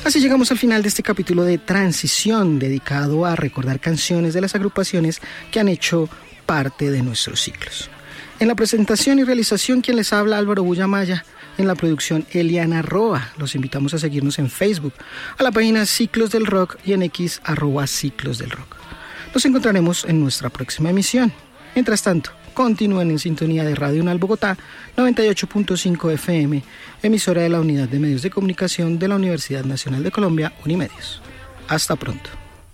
Así llegamos al final de este capítulo de Transición, dedicado a recordar canciones de las agrupaciones que han hecho parte de nuestros ciclos. En la presentación y realización, quien les habla, Álvaro Bullamaya. En la producción, Eliana Roa. Los invitamos a seguirnos en Facebook, a la página Ciclos del Rock y en X, @Ciclos del Rock. Nos encontraremos en nuestra próxima emisión. Mientras tanto, continúen en sintonía de Radio UNAL Bogotá, 98.5 FM, emisora de la Unidad de Medios de Comunicación de la Universidad Nacional de Colombia, Unimedios. Hasta pronto.